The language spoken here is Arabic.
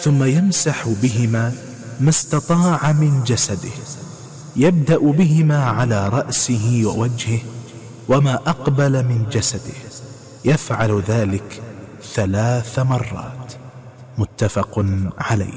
ثم يمسح بهما ما استطاع من جسده، يبدأ بهما على رأسه ووجهه وما أقبل من جسده، يفعل ذلك 3 مرات. متفق عليه.